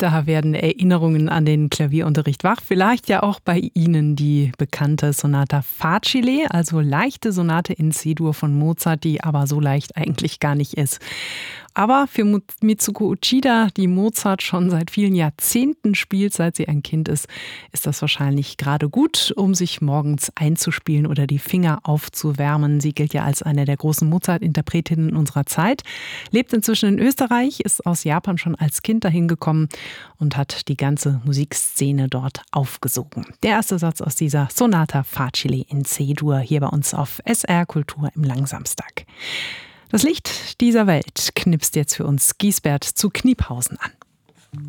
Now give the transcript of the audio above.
Da werden Erinnerungen an den Klavierunterricht wach. Vielleicht ja auch bei Ihnen die bekannte Sonata Facile, also leichte Sonate in C-Dur von Mozart, die aber so leicht eigentlich gar nicht ist. Aber für Mitsuko Uchida, die Mozart schon seit vielen Jahrzehnten spielt, seit sie ein Kind ist, ist das wahrscheinlich gerade gut, um sich morgens einzuspielen oder die Finger aufzuwärmen. Sie gilt ja als eine der großen Mozart-Interpretinnen unserer Zeit, lebt inzwischen in Österreich, ist aus Japan schon als Kind dahin gekommen und hat die ganze Musikszene dort aufgesogen. Der erste Satz aus dieser Sonata Facile in C-Dur hier bei uns auf SR Kultur im Langsamstag. Das Licht dieser Welt knipst jetzt für uns Giesbert zu Kniphausen an.